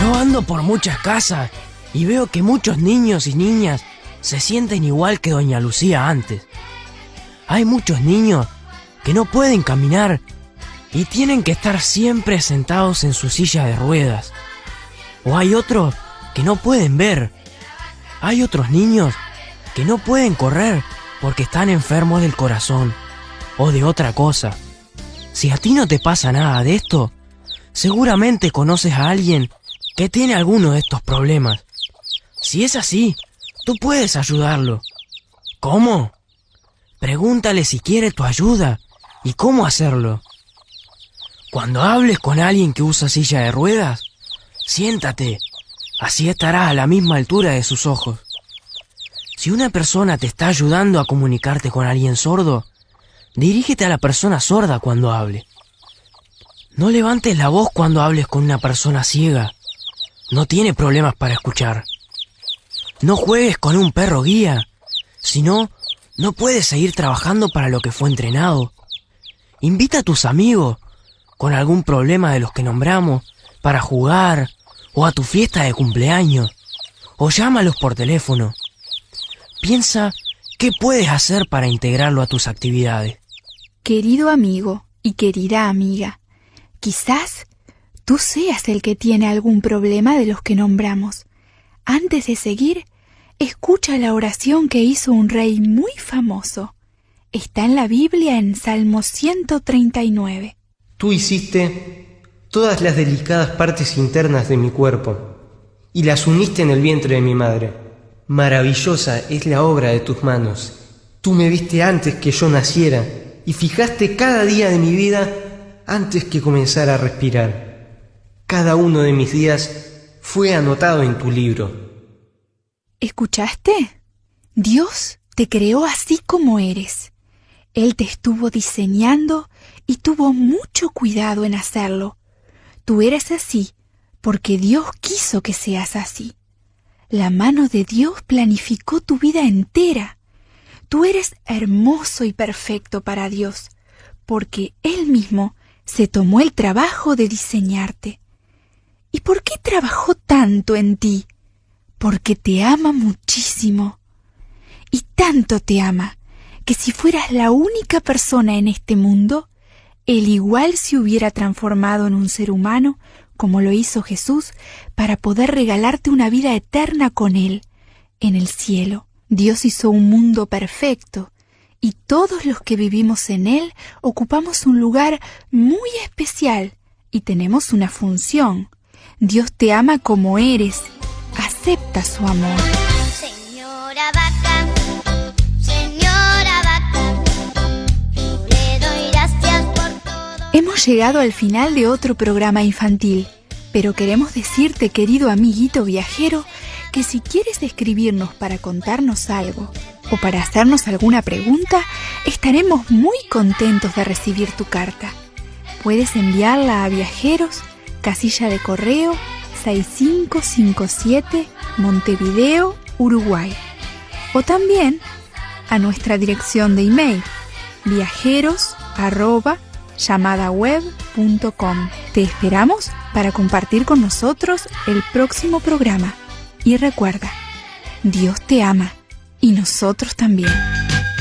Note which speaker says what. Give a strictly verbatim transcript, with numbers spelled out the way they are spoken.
Speaker 1: Yo ando por muchas casas y veo que muchos niños y niñas se sienten igual que doña Lucía antes. Hay muchos niños que no pueden caminar y tienen que estar siempre sentados en su silla de ruedas. O hay otros que no pueden ver. Hay otros niños que no pueden correr porque están enfermos del corazón o de otra cosa. Si a ti no te pasa nada de esto, seguramente conoces a alguien que tiene alguno de estos problemas. Si es así, tú puedes ayudarlo. ¿Cómo? Pregúntale si quiere tu ayuda y cómo hacerlo. Cuando hables con alguien que usa silla de ruedas, siéntate, así estarás a la misma altura de sus ojos. Si una persona te está ayudando a comunicarte con alguien sordo, dirígete a la persona sorda cuando hable. No levantes la voz cuando hables con una persona ciega. No tiene problemas para escuchar. No juegues con un perro guía, si no, no puedes seguir trabajando para lo que fue entrenado. Invita a tus amigos con algún problema de los que nombramos para jugar o a tu fiesta de cumpleaños, o llámalos por teléfono. Piensa qué puedes hacer para integrarlo a tus actividades.
Speaker 2: Querido amigo y querida amiga, quizás tú seas el que tiene algún problema de los que nombramos. Antes de seguir, escucha la oración que hizo un rey muy famoso. Está en la Biblia en Salmo ciento treinta y nueve.
Speaker 3: Tú hiciste todas las delicadas partes internas de mi cuerpo y las uniste en el vientre de mi madre. Maravillosa es la obra de tus manos. Tú me viste antes que yo naciera y fijaste cada día de mi vida antes que comenzara a respirar. Cada uno de mis días fue anotado en tu libro.
Speaker 2: ¿Escuchaste? Dios te creó así como eres. Él te estuvo diseñando y tuvo mucho cuidado en hacerlo. Tú eres así porque Dios quiso que seas así. La mano de Dios planificó tu vida entera. Tú eres hermoso y perfecto para Dios, porque Él mismo se tomó el trabajo de diseñarte. ¿Y por qué trabajó tanto en ti? Porque te ama muchísimo. Y tanto te ama, que si fueras la única persona en este mundo, Él igual se hubiera transformado en un ser humano, como lo hizo Jesús, para poder regalarte una vida eterna con Él, en el cielo. Dios hizo un mundo perfecto, y todos los que vivimos en Él ocupamos un lugar muy especial, y tenemos una función. Dios te ama como eres. Acepta su amor.
Speaker 4: Señora vaca, señora vaca, yo le doy gracias por todo.
Speaker 2: Hemos llegado al final de otro programa infantil, pero queremos decirte, querido amiguito viajero, que si quieres escribirnos para contarnos algo o para hacernos alguna pregunta, estaremos muy contentos de recibir tu carta. Puedes enviarla a Viajeros, casilla de correo seis cinco cinco siete, Montevideo, Uruguay. O también a nuestra dirección de email, viajeros arroba llamadaweb punto com. Te esperamos para compartir con nosotros el próximo programa. Y recuerda, Dios te ama y nosotros también.